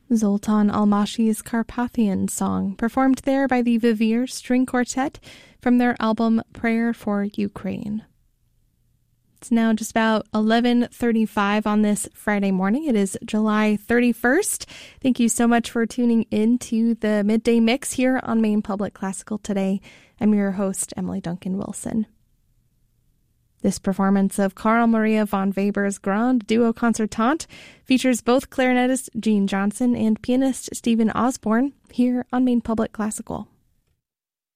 Zoltan Almashi's Carpathian Song, performed there by the Vivir String Quartet from their album Prayer for Ukraine. It's now just about 11:35 on this Friday morning. It is July 31st. Thank you so much for tuning in to the Midday Mix here on Maine Public Classical today. I'm your host, Emily Duncan Wilson. This performance of Carl Maria von Weber's Grand Duo Concertante features both clarinetist Gene Johnson and pianist Stephen Osborne here on Maine Public Classical.